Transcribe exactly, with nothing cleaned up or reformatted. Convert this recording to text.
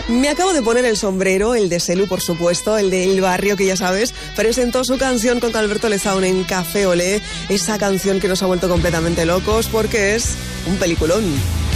Me acabo de poner el sombrero, el de Selu, por supuesto, el de El Barrio, que ya sabes, presentó su canción con Alberto Lezaun en Café Olé, esa canción que nos ha vuelto completamente locos porque es un peliculón.